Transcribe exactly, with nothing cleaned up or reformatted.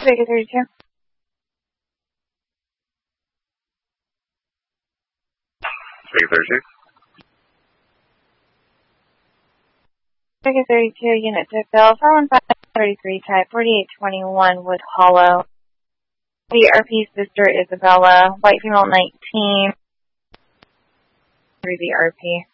Vega thirty-two. Vega thirty-two. Vega thirty-two, unit to fill, four one five thirty-three, type forty-eight twenty-one, Wood Hollow. The R P Sister Isabella, white female nineteen, through the R P.